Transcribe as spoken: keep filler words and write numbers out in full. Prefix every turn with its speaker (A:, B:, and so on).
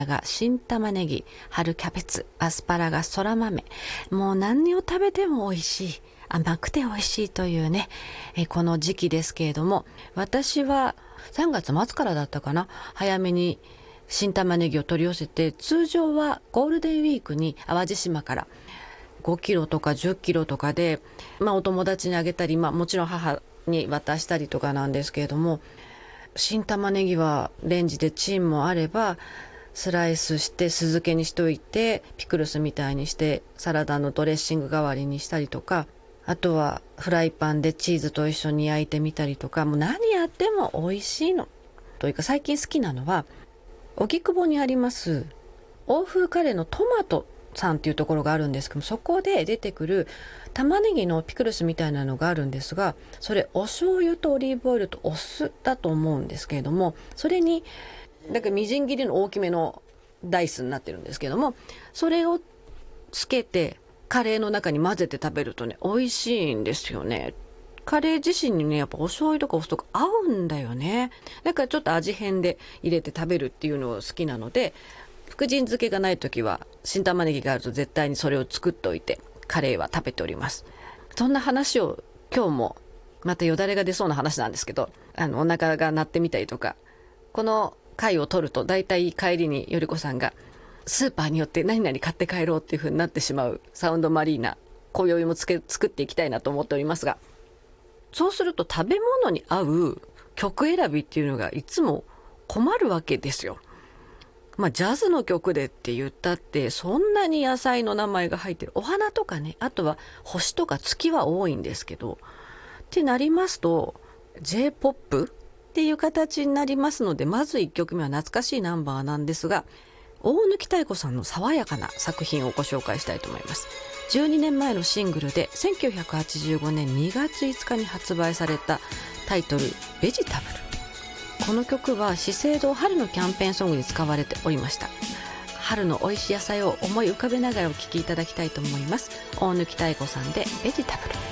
A: が新玉ねぎ、春キャベツ、アスパラガス、そら豆、もう何を食べても美味しい、甘くて美味しいというね、えこの時期ですけれども、私はさんがつ末からだったかな、早めに新玉ねぎを取り寄せて、通常はゴールデンウィークに淡路島からごキロとかじゅっキロとかで、まあ、お友達にあげたり、まあ、もちろん母に渡したりとかなんですけれども、新玉ねぎはレンジでチンもあればスライスして酢漬けにしといてピクルスみたいにしてサラダのドレッシング代わりにしたりとか、あとはフライパンでチーズと一緒に焼いてみたりとか、もう何やっても美味しいのというか、最近好きなのは荻窪にあります欧風カレーのトマトさんっていうところがあるんですけど、そこで出てくる玉ねぎのピクルスみたいなのがあるんですが、それお醤油とオリーブオイルとお酢だと思うんですけれども、それにだからみじん切りの大きめのダイスになってるんですけども、それをつけてカレーの中に混ぜて食べるとね、美味しいんですよね。カレー自身にね、やっぱお醤油とかお酢とか合うんだよね。だからちょっと味変で入れて食べるっていうのを好きなので、福神漬けがない時は新玉ねぎがあると絶対にそれを作っておいてカレーは食べております。そんな話を今日もまたよだれが出そうな話なんですけど、あのお腹が鳴ってみたりとか、この回を取ると大体帰りによりこさんがスーパーによって何々買って帰ろうっていう風になってしまうサウンドマリーナ、今宵もつけ作っていきたいなと思っておりますが、そうすると食べ物に合う曲選びっていうのがいつも困るわけですよ。まあジャズの曲でって言ったってそんなに野菜の名前が入ってる、お花とかね、あとは星とか月は多いんですけど、ってなりますと ジェイポップ っていう形になりますので、まずいっきょくめは懐かしいナンバーなんですが、大貫妙子さんの爽やかな作品をご紹介したいと思います。じゅうにねんまえのシングルでせんきゅうひゃくはちじゅうごねんにがついつかに発売されたタイトルベジタブル。この曲は資生堂春のキャンペーンソングに使われておりました。春の美味しい野菜を思い浮かべながらお聴きいただきたいと思います。大貫妙子さんでベジタブル。